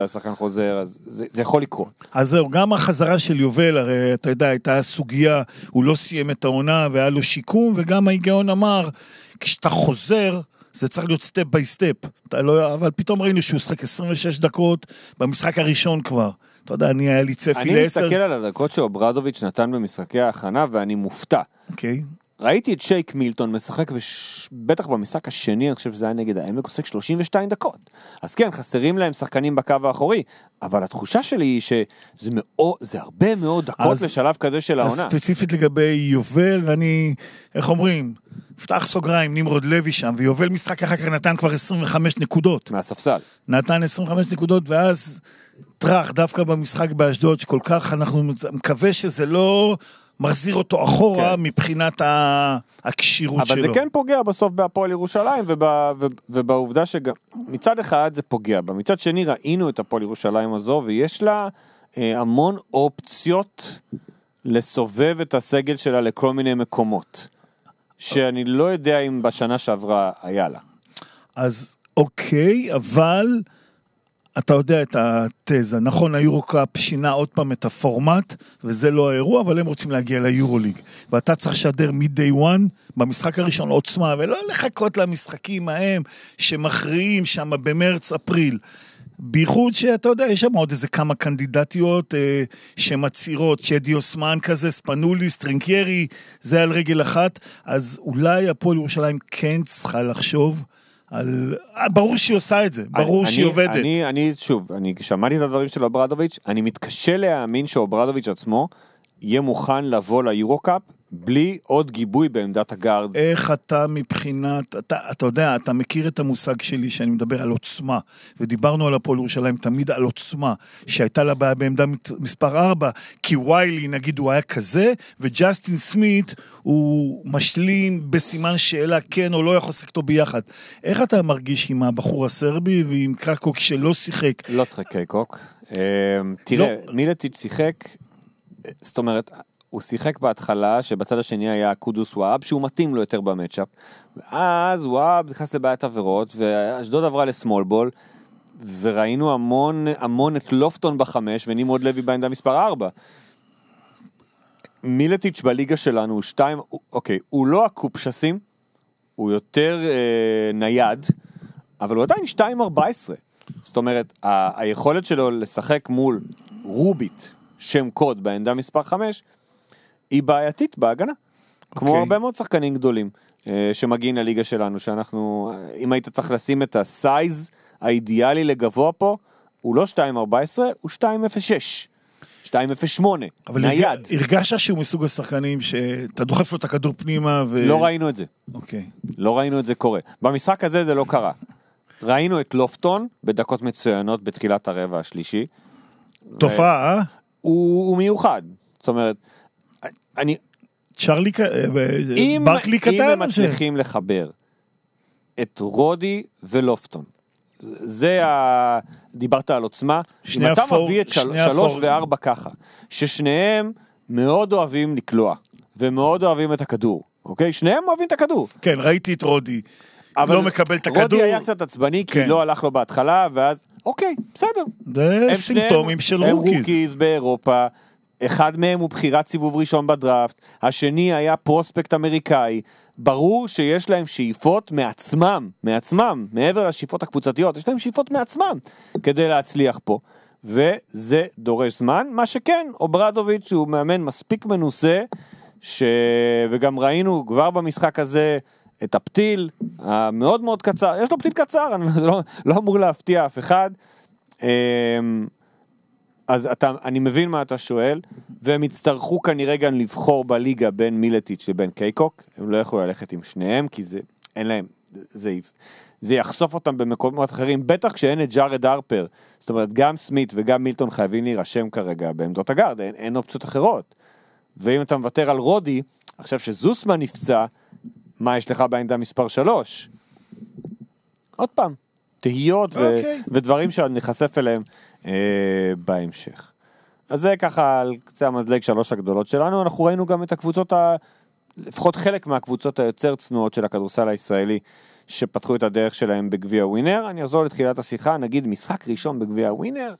השחקן חוזר, אז זה יכול לקרות. אז זהו, גם החזרה של יובל, הרי אתה יודע, הייתה סוגיה, הוא לא סיים את העונה והיה לו שיקום, וגם ההיגיון אמר, כשאתה חוזר, זה צריך להיות סטפ ביי סטפ, אבל פתאום ראינו שהוא שחק 26 דקות, במשחק הראשון כבר. אתה יודע, היה לי צפי אני מסתכל על הדקות שאוברדוביץ' נתן במשחקי ההכנה, ואני מופתע. אוקיי. ראיתי את שייק מילטון משחק, בטח במשחק השני, אני חושב שזה היה נגד העמק, עוסק 32 דקות. אז כן, חסרים להם שחקנים בקו האחורי, אבל התחושה שלי היא שזה הרבה מאוד דקות לשלב כזה של העונה. אז ספציפית לגבי יובל, ואני, איך אומרים, פתח סוגריים, נמרוד לוי שם, ויובל משחק אחר כך נתן כבר 25 נקודות. מהספסל. נתן 25 נקודות, ואז טרח דווקא במשחק באשדוד, שכל כך אנחנו מקווה שזה לא מחזיר אותו אחורה מבחינת הקשירות שלו. אבל זה כן פוגע בסוף בהפועל ירושלים, ובעובדה שגם, מצד אחד זה פוגע, מצד שני ראינו את הפועל ירושלים הזו, ויש לה המון אופציות לסובב את הסגל שלה לכל מיני מקומות, שאני לא יודע אם בשנה שעברה היה לה. אז אוקיי, אבל אתה יודע את התזה, נכון, היורוקאפ שינה עוד פעם את הפורמט, וזה לא האירוע, אבל הם רוצים להגיע ליורוליג, ואתה צריך לשדר מ-day one, במשחק הראשון עוצמה, ולא לחכות למשחקים ההם, שמכריעים שם במרץ, אפריל, בייחוד שאתה יודע, יש שם עוד איזה כמה קנדידטיות שמצעירות, צ'די אוסמן כזה, ספנוליס, טרינקיירי, זה על רגל אחת, אז אולי הפועל ירושלים כן צריכה לחשוב, ברור שהיא עושה את זה, ברור שהיא עובדת. שוב, אני שמעתי את הדברים של אוברדוביץ', אני מתקשה להאמין שאוברדוביץ' עצמו יהיה מוכן לבוא ליורוקאפ, בלי עוד גיבוי בעמדת הגארד. איך אתה מבחינת, אתה יודע, אתה מכיר את המושג שלי שאני מדבר על עוצמה, ודיברנו על הפועל ירושלים תמיד על עוצמה, שהייתה לה בעמדה מספר 4, כי ויילי נגיד הוא היה כזה, וג'סטין סמית הוא משלים בסימן שאלה כן או לא יכול לשחק אותו ביחד. איך אתה מרגיש עם הבחור הסרבי ועם קרקוק שלא שיחק? לא שיחק קרקוק. תראה, מילטיץ' שיחק, זאת אומרת, הוא שיחק בהתחלה, שבצד השני היה קודוס וואב, שהוא מתאים לו יותר במצ'אפ, ואז וואב נכנס לבעיית עבירות, ואשדוד עברה לסמול בול, וראינו המון את לופטון בחמש, ונמרוד לוי בעמדה מספר 4. מילטיץ' בליגה שלנו הוא 2, אוקיי, הוא לא הקופשסים, הוא יותר נייד, אבל הוא עדיין 2-14. זאת אומרת, היכולת שלו לשחק מול רוביט, שם קוד בעמדה מספר 5, היא בעייתית בהגנה, כמו הרבה מאוד שחקנים גדולים שמגיעים לליגה שלנו, שאנחנו, אם היית צריך לשים את הסייז האידיאלי לגבוה פה, הוא לא 2.14, הוא 2.06, 2.08, נייד. הרגשת שהוא מסוג השחקנים שאתה דוחף לו את הכדור פנימה לא ראינו את זה. אוקיי. לא ראינו את זה קורה. במשחק הזה זה לא קרה. ראינו את לופטון בדקות מצוינות בתחילת הרבע השלישי. תופעה, הוא מיוחד. זאת אומרת, צ'רלי, ברקלי קטן. אם הם מצליחים לחבר את רודי ולופטון, דיברת על עוצמה, אם אתה מביא את 3 ו4 ככה, ששניהם מאוד אוהבים לקלוע, ומאוד אוהבים את הכדור, אוקיי? שניהם אוהבים את הכדור. כן, ראיתי את רודי, לא מקבל את הכדור. רודי היה קצת עצבני, כי לא הלך לו בהתחלה, ואז, אוקיי, בסדר. זה סימפטומים של רוקיז. הם רוקיז באירופה, אחד מהם הוא בחירת סיבוב ראשון בדראפט, השני היה פרוספקט אמריקאי, ברור שיש להם שאיפות מעצמם, מעבר לשאיפות הקבוצתיות, יש להם שאיפות מעצמם, כדי להצליח פה, וזה דורש זמן, מה שכן, אוברדוביץ' הוא מאמן מספיק מנוסה, וגם ראינו כבר במשחק הזה, את הפתיל, המאוד מאוד קצר, יש לו פתיל קצר, אני לא אמור להפתיע אף אחד, אז אני מבין מה אתה שואל, והם יצטרכו כנראה גם לבחור בליגה בין מילטיץ' לבין קייקוק, הם לא יכולו ללכת עם שניהם, כי אין להם, זה יחשוף אותם במקומות אחרים, בטח כשאין את ג'ארד הרפר, זאת אומרת, גם סמית וגם מילטון חייבים להירשם כרגע בעמדות הגארד, אין אופציות אחרות, ואם אתה מוותר על רודי, עכשיו שזוסמן נפצע, מה יש לך בעמדה מספר 3? עוד פעם, תהיות ודברים שנחשף אליהם בהמשך. אז זה ככה על קצה המזלג 3 הגדולות שלנו, אנחנו ראינו גם את הקבוצות לפחות חלק מהקבוצות היותר צנועות של הכדורסל הישראלי, שפתחו את הדרך שלהם בגביע ווינר. אני אחזור לתחילת השיחה, נגיד משחק ראשון בגביע ווינר,